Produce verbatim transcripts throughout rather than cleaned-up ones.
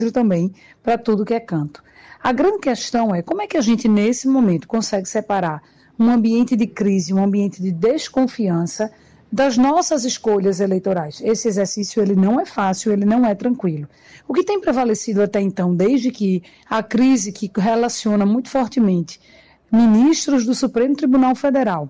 também para tudo que é canto. A grande questão é como é que a gente, nesse momento, consegue separar um ambiente de crise, um ambiente de desconfiança das nossas escolhas eleitorais. Esse exercício ele não é fácil, ele não é tranquilo. O que tem prevalecido até então, desde que a crise que relaciona muito fortemente ministros do Supremo Tribunal Federal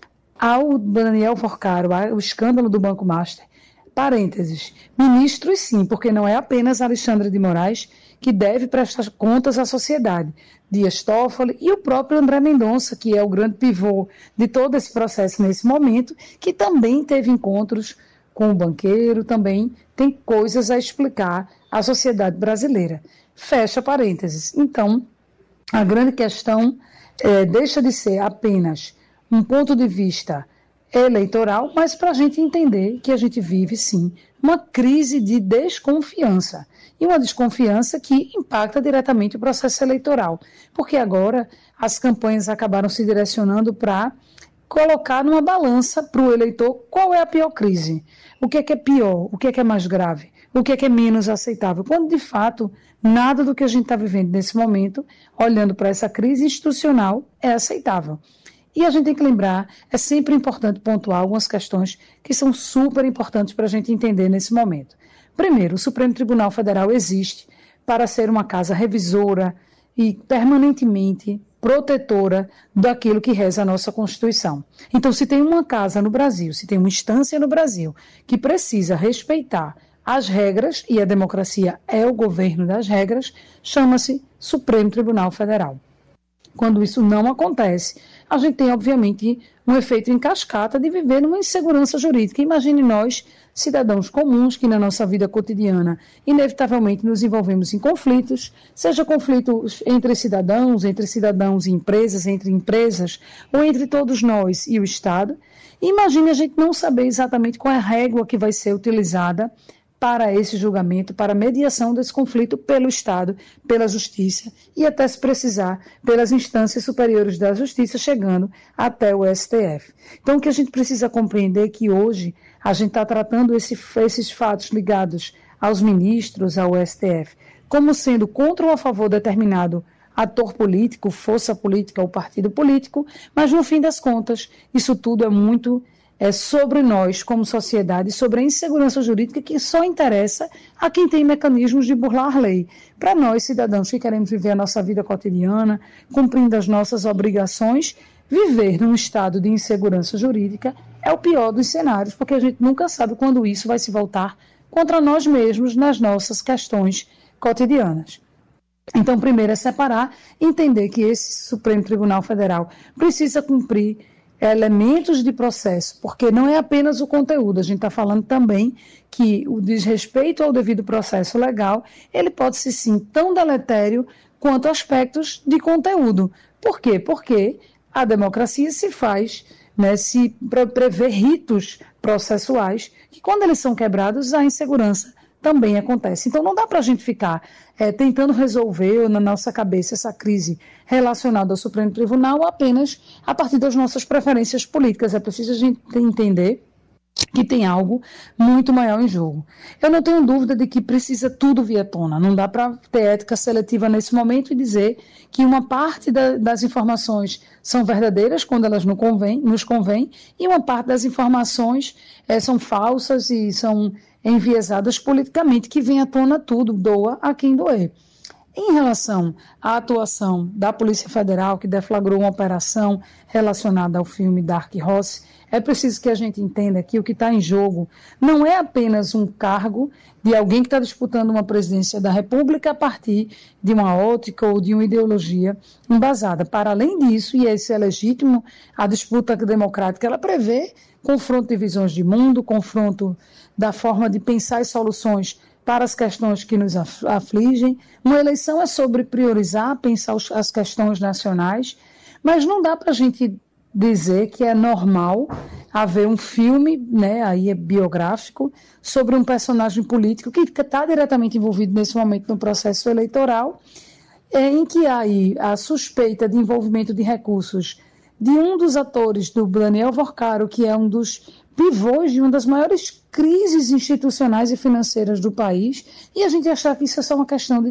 ao Daniel Forcaro, ao escândalo do Banco Master, parênteses, ministros sim, porque não é apenas Alexandre de Moraes que deve prestar contas à sociedade, Dias Toffoli e o próprio André Mendonça, que é o grande pivô de todo esse processo nesse momento, que também teve encontros com o banqueiro, também tem coisas a explicar à sociedade brasileira. Fecha parênteses. Então, a grande questão é, deixa de ser apenas um ponto de vista eleitoral, mas para a gente entender que a gente vive, sim, uma crise de desconfiança. E uma desconfiança que impacta diretamente o processo eleitoral. Porque agora as campanhas acabaram se direcionando para colocar numa balança para o eleitor qual é a pior crise. O que é que é pior, o que é que é mais grave, o que é que é menos aceitável. Quando, de fato, nada do que a gente está vivendo nesse momento, olhando para essa crise institucional, é aceitável. E a gente tem que lembrar, é sempre importante pontuar algumas questões que são super importantes para a gente entender nesse momento. Primeiro, o Supremo Tribunal Federal existe para ser uma casa revisora e permanentemente protetora daquilo que reza a nossa Constituição. Então, se tem uma casa no Brasil, se tem uma instância no Brasil que precisa respeitar as regras, e a democracia é o governo das regras, chama-se Supremo Tribunal Federal. Quando isso não acontece, a gente tem, obviamente, um efeito em cascata de viver numa insegurança jurídica. Imagine nós, cidadãos comuns, que na nossa vida cotidiana, inevitavelmente nos envolvemos em conflitos, seja conflitos entre cidadãos, entre cidadãos e empresas, entre empresas, ou entre todos nós e o Estado. Imagine a gente não saber exatamente qual é a régua que vai ser utilizada para esse julgamento, para a mediação desse conflito pelo Estado, pela Justiça e até, se precisar, pelas instâncias superiores da Justiça, chegando até o S T F. Então, o que a gente precisa compreender é que hoje a gente está tratando esse, esses fatos ligados aos ministros, ao S T F, como sendo contra ou a favor de determinado ator político, força política ou partido político, mas, no fim das contas, isso tudo é muito... é sobre nós, como sociedade, sobre a insegurança jurídica que só interessa a quem tem mecanismos de burlar a lei. Para nós, cidadãos que queremos viver a nossa vida cotidiana, cumprindo as nossas obrigações, viver num estado de insegurança jurídica é o pior dos cenários, porque a gente nunca sabe quando isso vai se voltar contra nós mesmos nas nossas questões cotidianas. Então, primeiro é separar, entender que esse Supremo Tribunal Federal precisa cumprir elementos de processo, porque não é apenas o conteúdo, a gente está falando também que o desrespeito ao devido processo legal, ele pode ser sim tão deletério quanto aspectos de conteúdo. Por quê? Porque a democracia se faz, né, se prevê ritos processuais, que quando eles são quebrados, a insegurança também acontece. Então, não dá para a gente ficar é, tentando resolver na nossa cabeça essa crise relacionada ao Supremo Tribunal apenas a partir das nossas preferências políticas. É preciso a gente entender que tem algo muito maior em jogo. Eu não tenho dúvida de que precisa tudo vir à tona. Não dá para ter ética seletiva nesse momento e dizer que uma parte da, das informações são verdadeiras quando elas não convém, nos convém, e uma parte das informações é, são falsas e são enviesadas politicamente, que vem à tona tudo, doa a quem doer. Em relação à atuação da Polícia Federal, que deflagrou uma operação relacionada ao filme Dark Horse, é preciso que a gente entenda que o que está em jogo não é apenas um cargo de alguém que está disputando uma presidência da República a partir de uma ótica ou de uma ideologia embasada. Para além disso, e esse é legítimo, a disputa democrática ela prevê confronto de visões de mundo, confronto da forma de pensar as soluções para as questões que nos afligem. Uma eleição é sobre priorizar, pensar as questões nacionais, mas não dá para a gente dizer que é normal haver um filme, né, aí é biográfico, sobre um personagem político que está diretamente envolvido nesse momento no processo eleitoral, é, em que há aí a suspeita de envolvimento de recursos de um dos atores, do Daniel Forcaro, que é um dos pivôs de uma das maiores crises institucionais e financeiras do país, e a gente achar que isso é só uma questão de